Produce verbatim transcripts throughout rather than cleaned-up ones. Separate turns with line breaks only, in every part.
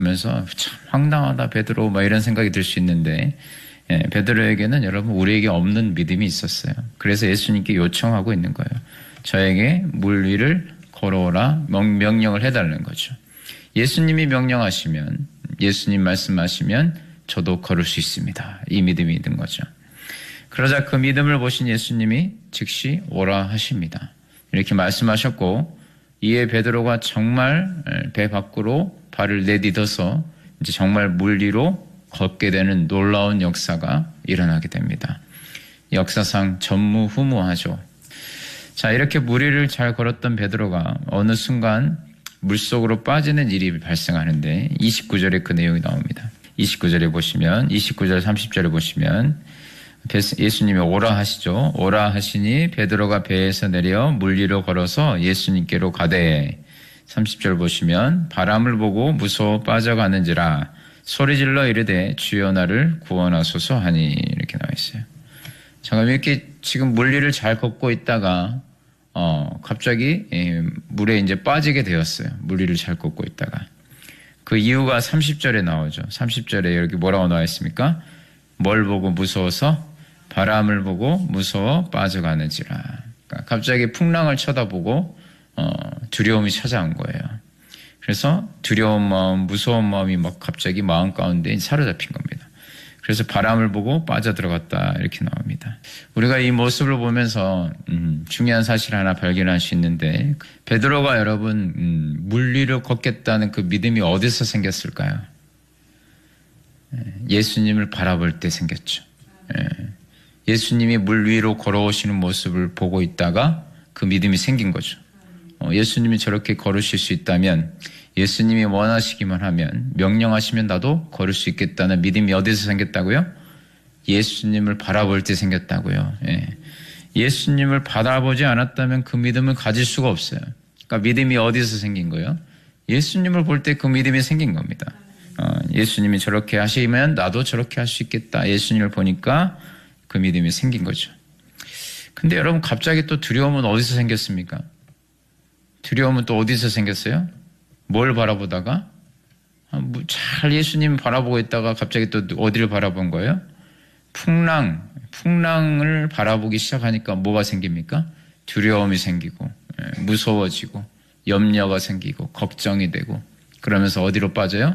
면서 참 황당하다 베드로 막 이런 생각이 들 수 있는데 예, 베드로에게는 여러분 우리에게 없는 믿음이 있었어요. 그래서 예수님께 요청하고 있는 거예요. 저에게 물 위를 걸어오라 명령을 해달라는 거죠. 예수님이 명령하시면 예수님 말씀하시면 저도 걸을 수 있습니다. 이 믿음이 있는 거죠. 그러자 그 믿음을 보신 예수님이 즉시 오라 하십니다. 이렇게 말씀하셨고 이에 베드로가 정말 배 밖으로 발을 내딛어서 이제 정말 물 위로 걷게 되는 놀라운 역사가 일어나게 됩니다. 역사상 전무후무하죠. 자, 이렇게 물 위를 잘 걸었던 베드로가 어느 순간 물속으로 빠지는 일이 발생하는데 이십구 절에 그 내용이 나옵니다. 이십구 절에 보시면 이십구 절 삼십 절에 보시면 예수님이 오라 하시죠. 오라 하시니 베드로가 배에서 내려 물 위로 걸어서 예수님께로 가되 삼십 절 보시면 바람을 보고 무서워 빠져가는지라 소리질러 이르되 주여 나를 구원하소서 하니 이렇게 나와 있어요. 잠깐 이렇게 지금 물 위를 잘 걷고 있다가 어 갑자기 물에 이제 빠지게 되었어요. 물 위를 잘 걷고 있다가 그 이유가 삼십 절에 나오죠. 삼십 절에 여기 뭐라고 나와 있습니까? 뭘 보고 무서워서 바람을 보고 무서워 빠져가는지라. 그러니까 갑자기 풍랑을 쳐다보고 어, 두려움이 찾아온 거예요. 그래서 두려운 마음, 무서운 마음이 막 갑자기 마음 가운데 사로잡힌 겁니다. 그래서 바람을 보고 빠져들어갔다 이렇게 나옵니다. 우리가 이 모습을 보면서 음, 중요한 사실 하나 발견할 수 있는데 베드로가 여러분 음, 물 위를 걷겠다는 그 믿음이 어디서 생겼을까요? 예수님을 바라볼 때 생겼죠. 예수님이 물 위로 걸어오시는 모습을 보고 있다가 그 믿음이 생긴 거죠. 예수님이 저렇게 걸으실 수 있다면 예수님이 원하시기만 하면 명령하시면 나도 걸을 수 있겠다는 믿음이 어디서 생겼다고요? 예수님을 바라볼 때 생겼다고요. 예. 예수님을 바라보지 않았다면 그 믿음을 가질 수가 없어요. 그러니까 믿음이 어디서 생긴 거예요? 예수님을 볼 때 그 믿음이 생긴 겁니다. 어, 예수님이 저렇게 하시면 나도 저렇게 할 수 있겠다. 예수님을 보니까 그 믿음이 생긴 거죠. 근데 여러분 갑자기 또 두려움은 어디서 생겼습니까? 두려움은 또 어디서 생겼어요? 뭘 바라보다가? 잘 예수님 바라보고 있다가 갑자기 또 어디를 바라본 거예요? 풍랑, 풍랑을 바라보기 시작하니까 뭐가 생깁니까? 두려움이 생기고 무서워지고 염려가 생기고 걱정이 되고 그러면서 어디로 빠져요?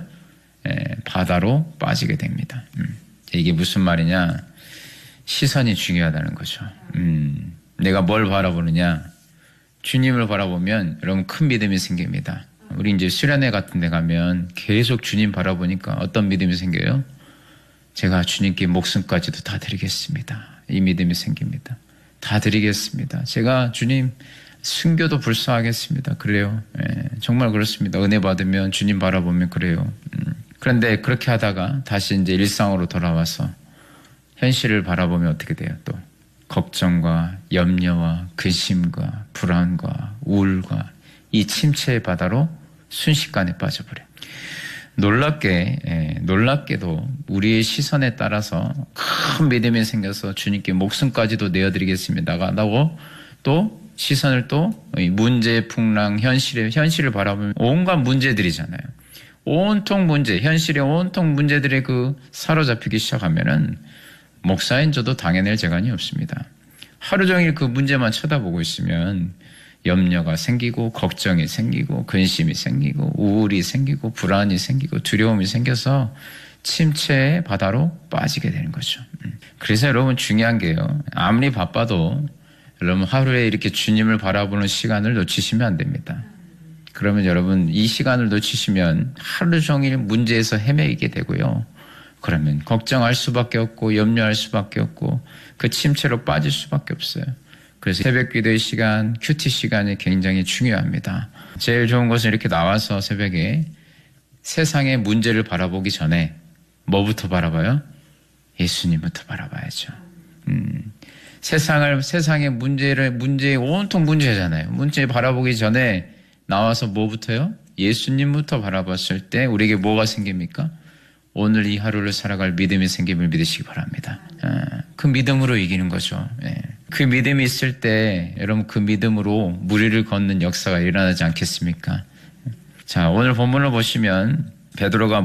바다로 빠지게 됩니다. 이게 무슨 말이냐? 시선이 중요하다는 거죠. 음, 내가 뭘 바라보느냐? 주님을 바라보면 여러분 큰 믿음이 생깁니다. 우리 이제 수련회 같은 데 가면 계속 주님 바라보니까 어떤 믿음이 생겨요? 제가 주님께 목숨까지도 다 드리겠습니다. 이 믿음이 생깁니다. 다 드리겠습니다. 제가 주님 순교도 불사하겠습니다. 그래요. 예, 정말 그렇습니다. 은혜 받으면 주님 바라보면 그래요. 음, 그런데 그렇게 하다가 다시 이제 일상으로 돌아와서 현실을 바라보면 어떻게 돼요? 또 걱정과 염려와 근심과 불안과 우울과 이 침체의 바다로 순식간에 빠져버려요. 놀랍게 예, 놀랍게도 우리의 시선에 따라서 큰 믿음이 생겨서 주님께 목숨까지도 내어드리겠습니다. 나고 또 시선을 또 문제, 풍랑, 현실의 현실을 바라보면 온갖 문제들이잖아요. 온통 문제, 현실의 온통 문제들에 그 사로잡히기 시작하면은 목사인 저도 당해낼 재간이 없습니다. 하루 종일 그 문제만 쳐다보고 있으면 염려가 생기고 걱정이 생기고 근심이 생기고 우울이 생기고 불안이 생기고 두려움이 생겨서 침체의 바다로 빠지게 되는 거죠. 그래서 여러분 중요한 게요. 아무리 바빠도 여러분 하루에 이렇게 주님을 바라보는 시간을 놓치시면 안 됩니다. 그러면 여러분 이 시간을 놓치시면 하루 종일 문제에서 헤매게 되고요. 그러면 걱정할 수밖에 없고 염려할 수밖에 없고 그 침체로 빠질 수밖에 없어요. 그래서 새벽 기도의 시간, 큐티 시간이 굉장히 중요합니다. 제일 좋은 것은 이렇게 나와서 새벽에 세상의 문제를 바라보기 전에 뭐부터 바라봐요? 예수님부터 바라봐야죠. 음, 세상을, 세상의 문제를, 문제에 온통 문제잖아요. 문제 바라보기 전에 나와서 뭐부터요? 예수님부터 바라봤을 때 우리에게 뭐가 생깁니까? 오늘 이 하루를 살아갈 믿음이 생김을 믿으시기 바랍니다. 그 믿음으로 이기는 거죠. 그 믿음이 있을 때 여러분 그 믿음으로 무리를 걷는 역사가 일어나지 않겠습니까? 자, 오늘 본문을 보시면 베드로가